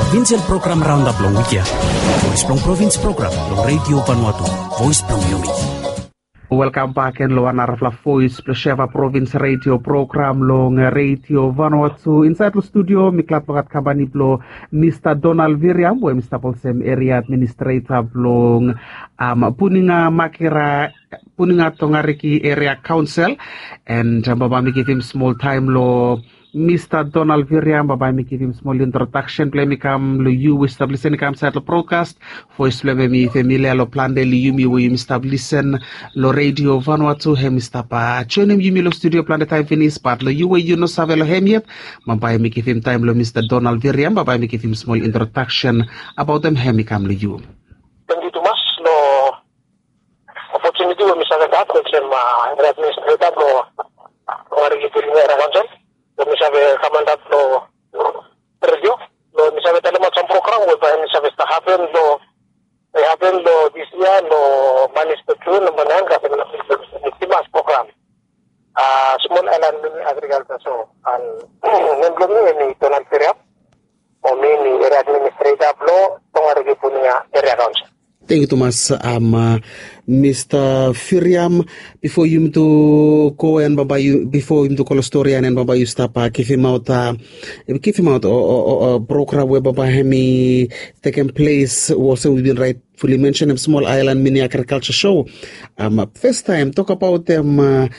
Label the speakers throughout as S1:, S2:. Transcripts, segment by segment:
S1: Provincial Program Roundup long weekend. Voice from Province Program long Radio Vanuatu. Voice from Yumi.
S2: Welcome back and lo anarafla Voice Plesheva Province Radio Program long Radio Vanuatu. Inside the studio miklap lokat kabani blo Mr. Donald Viriam we Mr. Polsem Area Administrator long puninga makira puninga tongariki Area Council and baba mi give him small time lo Mr. Donald Viriam, baba mi give him small introduction. Play me come lo you establish any come set lo broadcast. Voice play me familiar lo plan de li yumi we establish lo Radio Vanuatu he Mr. Pa. Chonem yumi lo studio plan de time finish but lo you we you no save lo hem yet. Baba mi give him time lo Mr. Donald Viriam, baba mi give him small introduction about them he mi come lo you.
S3: Thank you too much lo opportunity we Mr. Gat lo chema administrator lo wari pulinga rakonsen. Lo sabe kamandat lo radio lo sabe tele macam program we pa sabe sta happen lo this year lo manufacturing lo manan ka timas program small island agriculture so and ngomong ni Donald Viriam o ni area administrator lo tongari punya area council.
S2: Thank you, Thomas. Mr. Viriam, before you to go and baba you before him to call a story and baba you stop give him out a program where baba hemi taken place also we've been rightfully mentioned small island mini agriculture show. First time talk about them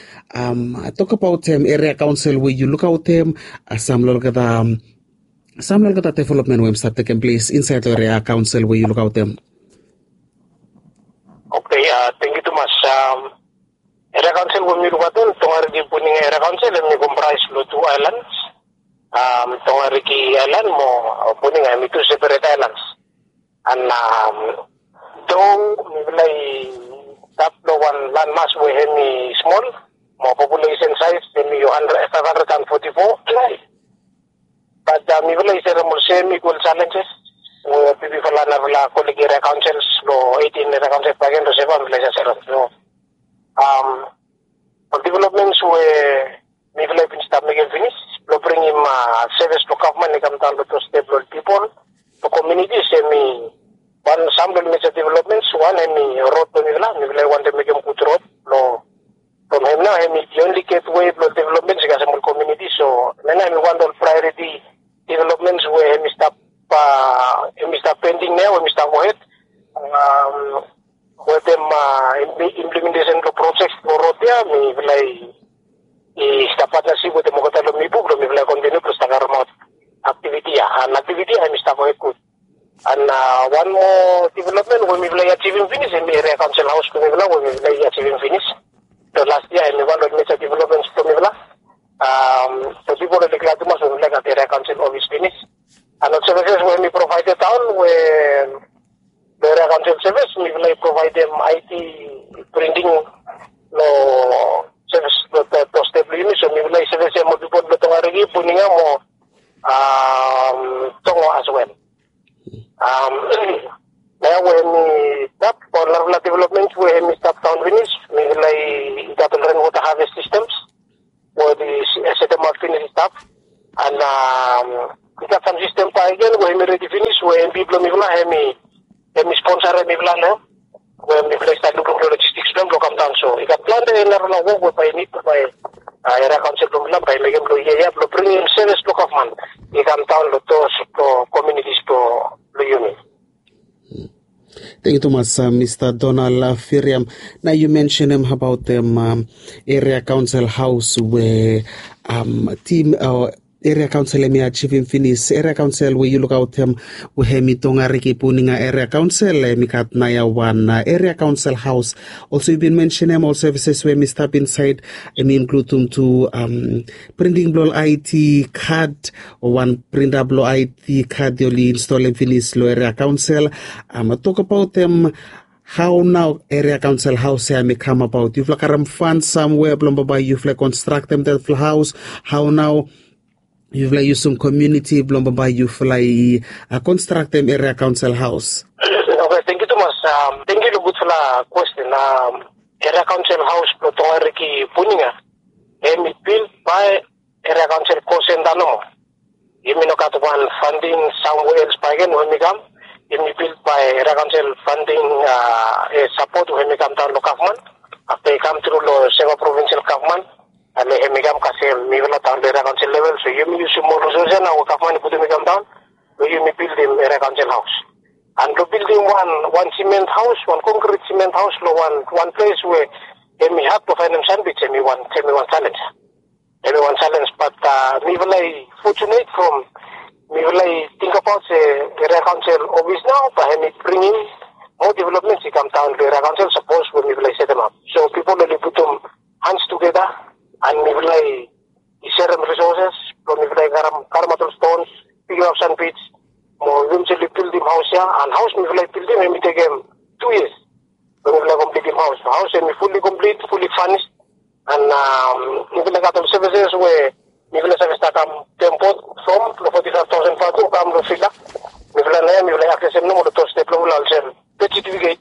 S2: area council where you look out them some look at the development where start taking place inside the area council where you look out them.
S3: Okay, thank you too much. Area Council will meet with them. Tongariki puning Area Council and comprise lo 2 islands. Tongariki Island mo puning ay two separate islands. And though may tap lo one landmass we hemi small, mo population size hemi 544. But may is a more same equal challenges. People are not calling area councils, lo 18 area councils again to 7 places. So, for developments where we will have start making finish, lo bring him service to government, come down to stable people, to communities, one sample major developments, one road to Mivla, Mivla want to make him good road, lo from him now, the only gateway to developments is a community, so then I want all priority developments where he stop. Mr. Pending now, Mr. Mohet, with them implementation of projects for Rotia, me will partnership with the Mogotalo Mibu, me will continue to start activity, and activity I Mr. Mohet good. And one more development when we will achieving finish in the area council house, we will achieving finish. The last year, I one of major developments to Mivla. So people are glad to most of the area council office finish. And the services when we provide the town where the area council service, we will provide them IT printing no service to stable units. So we will service them people to Tongarigi, Puninga mo Tongo as well. Now when we tap for level development, when we start town finish, we will double rainwater harvest systems for the STM finish stuff and we got some system again when we ready finish when people Mivla hemi sponsor Mivla now when we start looking for logistics them come down so we got plan in our work with by need by area council Mivla by making lo bring in service to government we come down to communities to the unit.
S2: Thank you, Thomas. Mr. Donald Viriam. Now you mentioned about them area council house where team area council me achieving finish area council where you look out we hemi Tongariki puninga area council mi kat naya one area council house also you've been mentioning all services where we step inside include to printing blow IT card or one printer blow IT card only install and finish lo area council talk about them. How now area council house may come about? You've like fund somewhere, by you've like construct them that house. How now you've like use some community, by you've like construct them area council house.
S3: Okay, thank you too much. Thank you good for the question. Area council house, Tongariki Puninga, built by area council Kosendano. Yemi no one funding somewhere else by again when we come. Yemi built by area council funding support when we come down to government. After come through the Sega provincial government, and they come kasi we will not down the area council level. So Yemi use more resources now. Government put me come down. Yemi build the area council house. And to building one cement house, one concrete cement house, one place where we have to find them sandwich, one challenge. Everyone challenge, but we will fortunate from, we will think about the area council office now, but we bringing more developments to come down to the area council, suppose when we will set them up. So people will put them hands together, and we will share them resources, from we will karmatal stones, figure out sand pits, eventually build him house here, and house we will build him, and we take him 2 years. We will complete him house. House and we fully complete, fully furnished, and we will get them services where we will service that tempo from 45,000 for to come to Fila. We will access him no more to step level also. Certificate,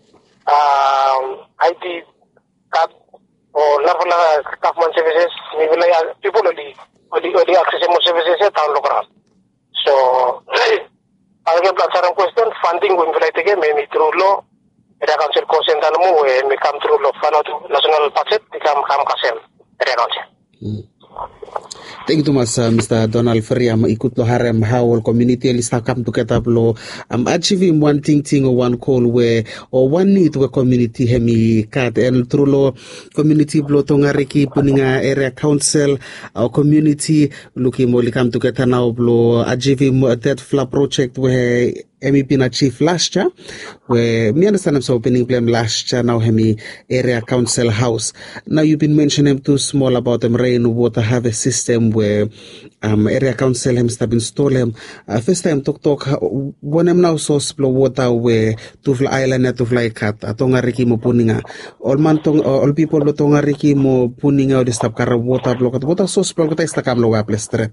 S3: IT card, or Narvala government services, we will people only access more services at town local. So, I will answer a question. Funding we will take maybe through law. Area council consent and move we come through law national budget. We come kasem area council.
S2: Thank you much, Mr. Donald Feriam. Ikut lo harem how community lista come together lo achieving one thing or one call where or one need where community hemi kat and through lo community blo tongariki puninga area council or community looking more come together now blo achieving that fla project where MEP na chief last year, where me understand I'm so opening blame last year now hemi area council house. Now you've been mentioning too small about them rainwater harvest system where area council hem stab install him. First time talk when I'm now so slow water where to fly island to fly cat atonga riki mo puninga all people lo tonga riki mo puninga the stab kara water block water so slow ko tayo kam lo wa plestre.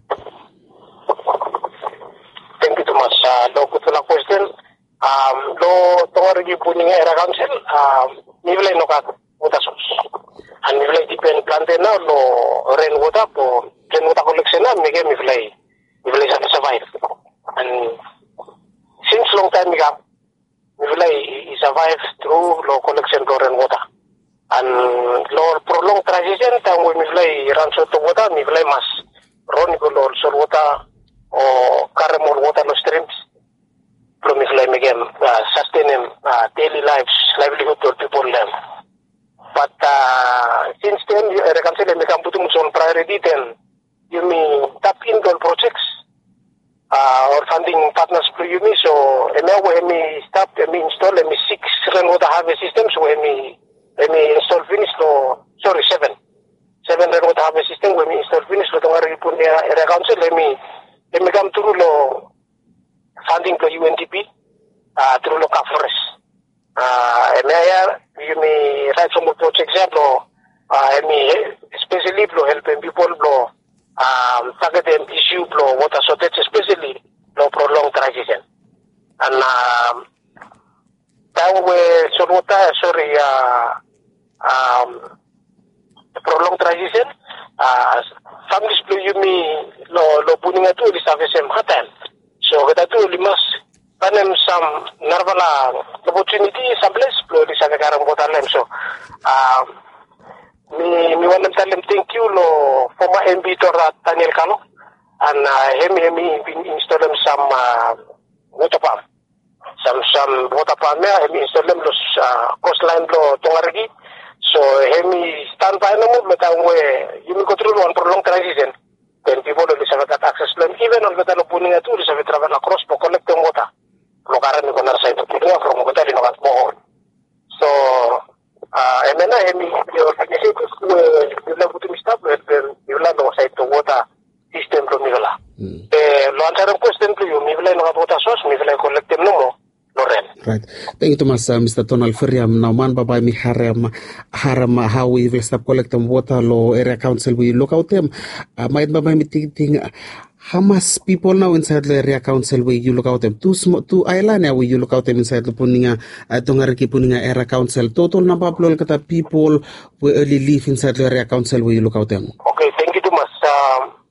S3: Lo tongarigi puninga area council nivele no ka water source and nivele depend plantain na lo rainwater collection na nivele survive and since long time nivele survive through lo collection lo rainwater and lo prolonged transition time we nivele run short of water nivele mas run lo soil water or carry more water no streams from again sustain daily livelihood to people live. But since then, the council become putting on priority. Then you may tap into projects or funding partners for you. So now when we start, we install 6 rainwater harvest systems. When we install finish, seven rainwater harvest systems. When we install finish, the council let me come through lo funding to UNDP through local forest. You may write some projects especially helping people target them issue water shortage, especially prolonged transition. And that way prolonged transition families you may lo puninga to the service hatan. So kita tu limas panem some narvala opportunity someplace lo di sana karang botalem. So mi wanam talem thank you lo former MB Tora Daniel Kalo and hemi install them some water pump. Some water pump hemi install them los coastline lo tongarigi. So hemi stand by no move metang we you may go through one prolonged transition. Then people will have access to them. Even on the puning at all, they travel across for collecting water. Lokaran ni konar sa ito puninga from hotel in Bohol. So, and then the organizations will have to stop with the Yolanda sa ito water system from Nivala. Lo answer question to you, Nivala no water source, Nivala collect them no more.
S2: Right. Thank you, Thomas, Mr. Donald Feriam. Now, man, baba mi haram how we will stop collecting water law area council. We look out them. Might baba mi thinking how much people now inside the area council where you look out them. Two island where you look out them inside the puninga tongariki puninga area council. Total number of people who early live inside the area council where you look out them.
S3: Okay, thank you, Thomas.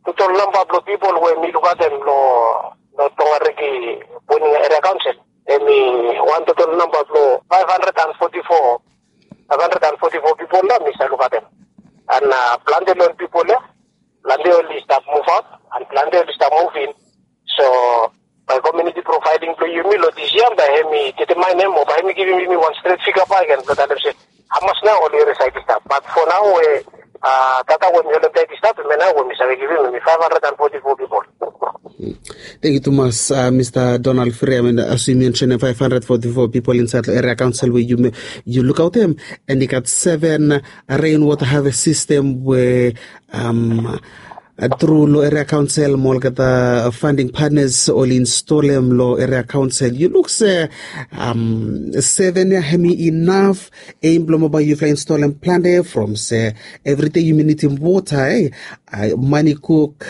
S3: total number of people where me look at them no tongariki winning area council. Emi one total number of 544 people la Mr. look at them. And planted people there, planted only start move out and planted only start moving. So by community profiling to you this year by him determine him or by him giving me one straight figure back and but I say how much now only recite stuff. But for now Tata when you take stuff and now when Mr. giving me 544 people.
S2: Thank you too much, Mr. Donald Frey. I mean, as you mentioned, 544 people inside the area council where you look out them, and they got 7 rainwater harvest system where through low area council, more the funding partners all install them low area council. You look say 7 hemi enough aim mobile you install them plan there from say everything you need in water, money cook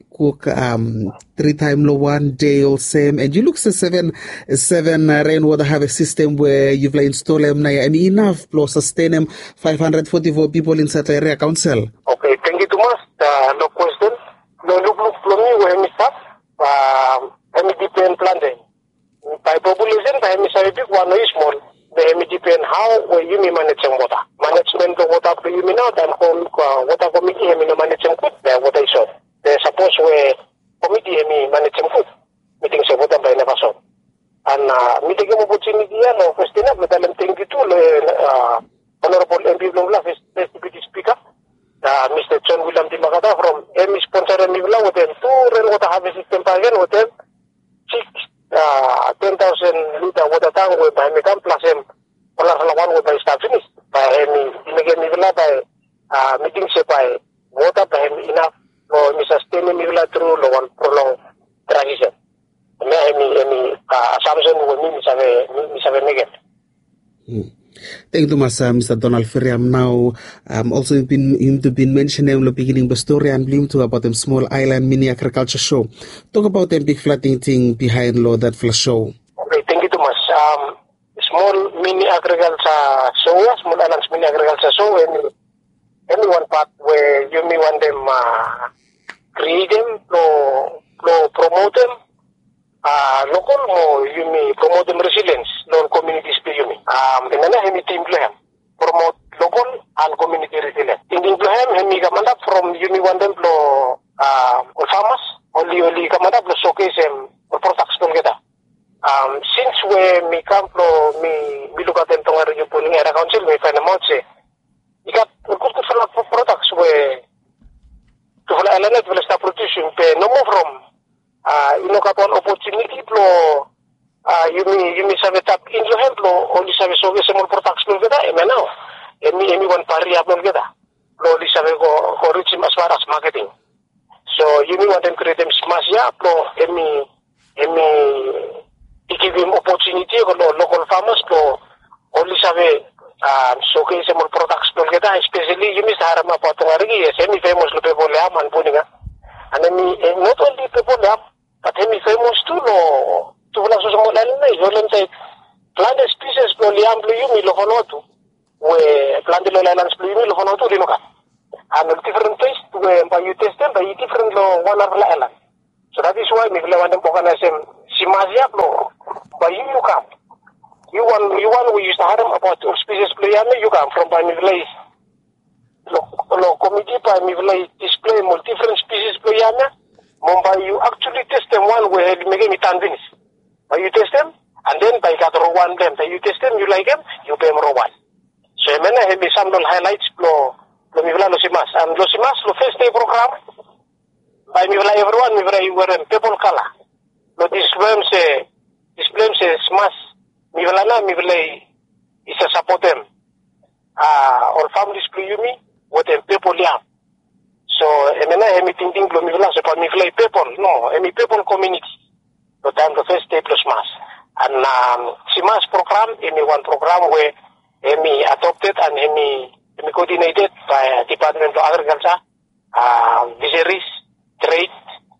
S2: 3 times low 1 day all same, and you look say 7 rainwater harvest system where you've install them now. I mean enough plus sustain them 544 people inside the area council.
S3: Okay, thank you too much. No question. No look for me where me start. Me depend planting. By population, by me say big one is small. Me depend how you me manage water. Management of water for you me now. Then water committee me no manage good. Water is short. They suppose where committee me manage food. Meeting say water by never so. And me take an opportunity no question. But I thank you too. Honorable MP Blomla, first deputy speaker. Mr. John William Dimagata from Emi sponsor Emi Villa with them 2 rainwater harvest system again with them 10,000 liter water tank with by me come plus him one with by start finished by Emi Villa by meeting say by water by him enough for me sustain Emi Villa through long prolonged transition. Emi assumption with me save negative.
S2: Thank you, Mr. Donald Frey. Now, also been mentioning the beginning of the story and blame to about them small island mini agriculture show. Talk about them big flooding thing behind that flash show.
S3: Okay, thank you too much. Small mini agriculture show, small islands mini agriculture show, and any one part where you may want them create them, promote them. Local mo you may promote them resilience, local communities to you me. And then I team plan promote local and community resilience. In the plan, he come up from you me want them to farmers only come up to showcase them products together. Since we come to me look at them to where you pulling area council, we find them out say you got good products where to follow element will start producing pay no more from you know kapon opportunity pro you may have tap in your hand lo only have so small products no geda e now emi one pari up no geda lo only have go reach as far as marketing. So you may want them create them smash ya pro emi give him opportunity go local farmers pro only have showcase more products no geda, especially you may have ma patongari semi famous lo people le aman puninga and not only people le but hemi famous too no to wala so small island na yo say plant species no liam blue yumi lo honotu we plant lo islands blue yumi lo honotu dino ka and different taste we by you test them by different lo one of island. So that is why me want them organize them simazia lo by you come you want we used to have them about species blue yumi you come from by me place lo committee by me place display more different species blue yumi Mumbai, you actually test them one way, making it unfinished. But you test them, and then by got row one them. By you test them, you like them, you pay row one. So I mean, I have some highlights lo mivla lo simas. And lo simas lo first day program. By mivla everyone, mivla you wear people color. Lo display se smas. Mivla na mivla is a support them. Or family display you me, what them people yam. So, I meeting lo mi vla, so pa mi vla people, no, mi people community. So, time the first day plus mass. And, si mass program, one program where, adopted and coordinated by Department of Agriculture, fisheries, trade,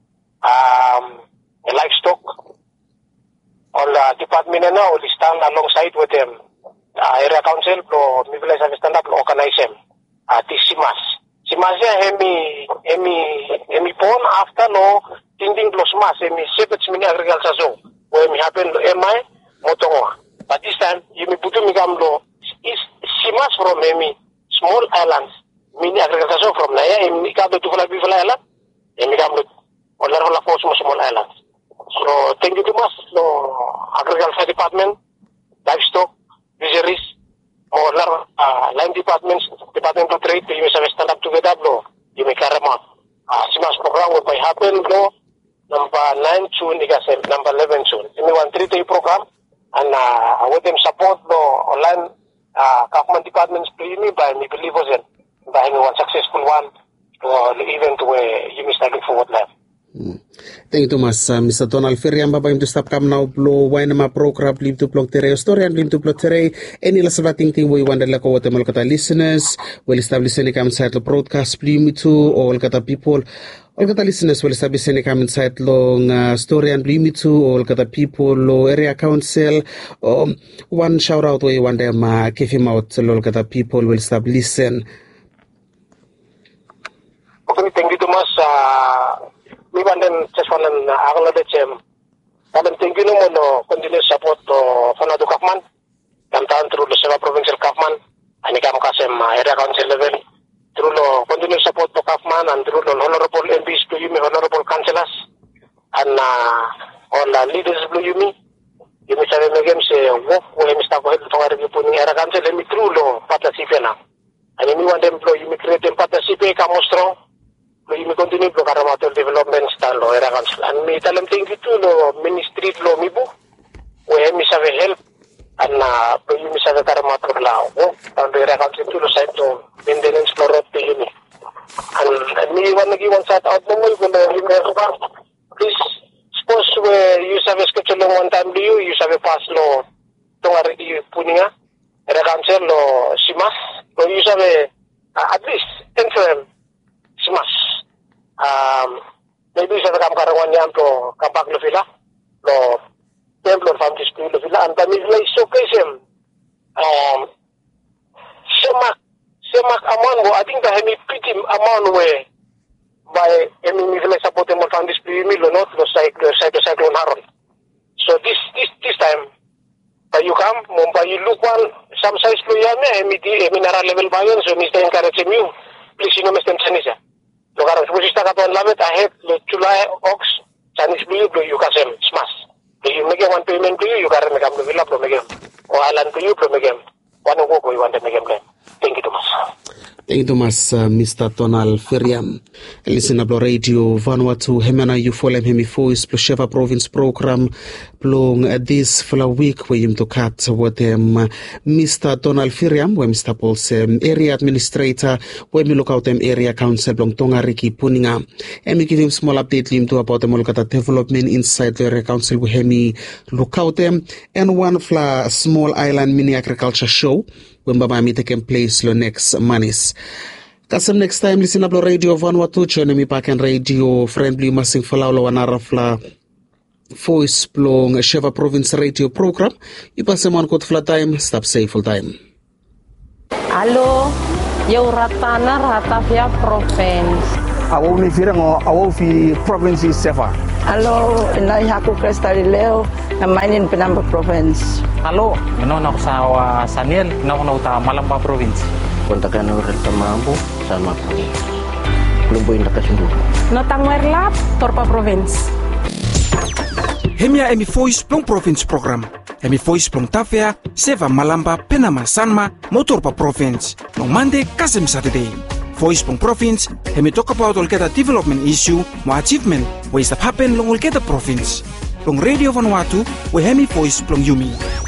S3: livestock. All the department now, they stand alongside with them, area council, mi vla stand up, organize them, this si mass. si masya hemi pon after no tinding plus mas hemi sepet mini agriculture so where mi happen lo emai motonga. But this time you mi butu mi gamlo is simas from hemi small islands mini agriculture from naya hemi kabe tu fala island hemi gamlo olar hola for small islands. So thank you too much no agriculture department, livestock, fisheries, or land departments, department of trade, you may stand up together, bro. You may carry on. Simas program will be happen, bro. Number 9 June, number 11 June. You may want 3-day program, and with them support, bro, online government departments, by me believe was in by one successful one, or the event where you may start forward life.
S2: Thank you, Thomas. Mr. Donald Feriam, Baba, to stop come now, blow, wine, my program, blim to plug the story and blim to plug today. Any less about thinking we want to like what the Malkata listeners will establish any come inside the broadcast, blim to all Kata people. All Kata listeners will establish any come inside long story and blim to all Kata people, low area council. One shout out we want them, give him out, all Kata people will stop listen.
S3: Okay, thank you, Thomas. We want them just one acknowledge them. And thank you no continuous support to Fanado Kaufman. Come down through the Seva provincial Kaufman and the Kamakasem area council level. Through the continuous support to Kaufman and through the honorable MPs to you, honorable councillors and all the leaders to you. You may say again say work when you start to putting area council and through the partnership now. And you want them to you create them partnership come strong. We continue to Karamato development style lo era council and me tell them thank you to lo ministry lo mibu where me have help and you me have Karamato la and the era council to lo side to maintenance lo road to you and me want to give one side out no way please suppose where you have a schedule one time do you have a pass lo to you puninga era council lo simas lo you have at least interim simas maybe sa kamkarangan niya to kapak lo sila lo templo family school lo sila and kami sila showcase him semak amount wo I think that hemi pretty amount way by hemi sila support mo family school mi lo not lo cyclone Haron. So this time by you come by you look one some size lo yan hemi nara level bayon so Mr. encourage you please you know Mr. Chanisa lugar pusista kapan labet ahead July Ox Chinese blue you kasem smash you make one payment to you karena make up villa pro make o alan to you pro make one go you want to make plan. Thank you Thomas.
S2: Thank you, Thomas, Mr. Donald Feriam. Listen up radio Vanuatu Hemana you follow him voice plus Sheva province program long this for a week where you to cut with them Mr. Donald Feriam where Mr. Paul's area administrator where we look out them area council long Tonga Riki Puninga and we give him small update him to about the Molkata development inside the area council where he look out them and one fla small island mini agriculture show when Baba mi taking place lo next manis. Kasem next time listen up lo radio Vanuatu chone mi paken radio friendly masing falaulo wanarafla voice plong Sheva province radio program. Ipasem on kot fla time stop safe full time.
S4: Allo, yo ratana ratafia province.
S5: Awo mi firango awo fi province Sefa.
S4: Allo, inay haku Cristalileo na mainin Penamba province.
S6: Halo, minona ko sa Saniel, minona ko sa Malamba province.
S7: Kontakan orang Tamambu, sama province. Belum poin nakasundu.
S4: Notangwerlap, Torpa province.
S8: Hemia emi voice plong province program. Emi voice plong Tafea, Seva Malamba, Penama Sanma, Motorpa province. No Monday, Kasem Saturday. Voice plong province, hemi talk about Olketa development issue, mo achievement, where stop happen long Olketa province. Plong radio Vanuatu, we hemi voice plong Yumi.